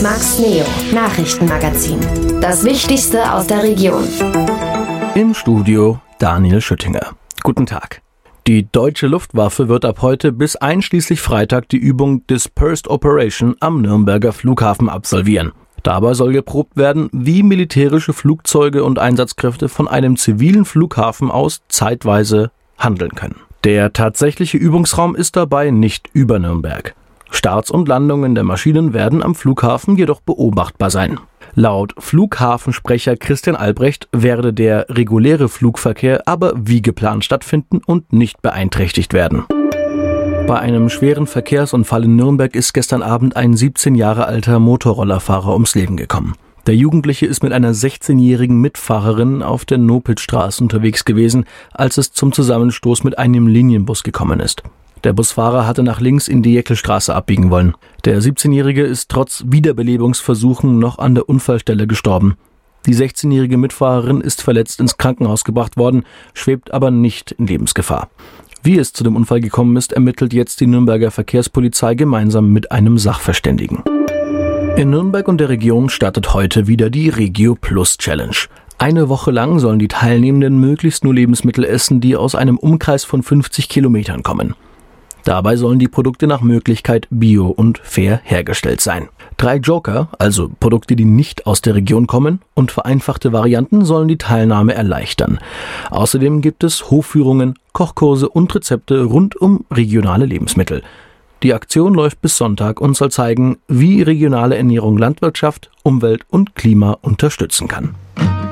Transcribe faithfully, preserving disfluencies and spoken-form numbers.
Max Neo, Nachrichtenmagazin. Das Wichtigste aus der Region. Im Studio Daniel Schüttinger. Guten Tag. Die deutsche Luftwaffe wird ab heute bis einschließlich Freitag die Übung Dispersed Operation am Nürnberger Flughafen absolvieren. Dabei soll geprobt werden, wie militärische Flugzeuge und Einsatzkräfte von einem zivilen Flughafen aus zeitweise handeln können. Der tatsächliche Übungsraum ist dabei nicht über Nürnberg. Starts und Landungen der Maschinen werden am Flughafen jedoch beobachtbar sein. Laut Flughafensprecher Christian Albrecht werde der reguläre Flugverkehr aber wie geplant stattfinden und nicht beeinträchtigt werden. Bei einem schweren Verkehrsunfall in Nürnberg ist gestern Abend ein siebzehn Jahre alter Motorrollerfahrer ums Leben gekommen. Der Jugendliche ist mit einer sechzehnjährigen Mitfahrerin auf der Nopitstraße unterwegs gewesen, als es zum Zusammenstoß mit einem Linienbus gekommen ist. Der Busfahrer hatte nach links in die Jäckelstraße abbiegen wollen. Der siebzehnjährige ist trotz Wiederbelebungsversuchen noch an der Unfallstelle gestorben. Die sechzehnjährige Mitfahrerin ist verletzt ins Krankenhaus gebracht worden, schwebt aber nicht in Lebensgefahr. Wie es zu dem Unfall gekommen ist, ermittelt jetzt die Nürnberger Verkehrspolizei gemeinsam mit einem Sachverständigen. In Nürnberg und der Region startet heute wieder die Regio Plus Challenge. Eine Woche lang sollen die Teilnehmenden möglichst nur Lebensmittel essen, die aus einem Umkreis von fünfzig Kilometern kommen. Dabei sollen die Produkte nach Möglichkeit bio und fair hergestellt sein. Drei Joker, also Produkte, die nicht aus der Region kommen, und vereinfachte Varianten sollen die Teilnahme erleichtern. Außerdem gibt es Hofführungen, Kochkurse und Rezepte rund um regionale Lebensmittel. Die Aktion läuft bis Sonntag und soll zeigen, wie regionale Ernährung Landwirtschaft, Umwelt und Klima unterstützen kann.